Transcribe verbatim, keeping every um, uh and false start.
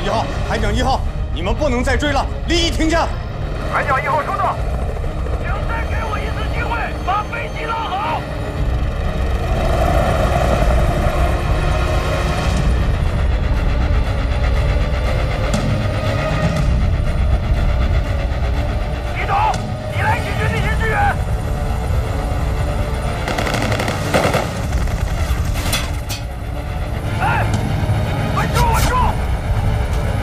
一号，海鸟一号，你们不能再追了，立即停下！ 海鸟一号收到。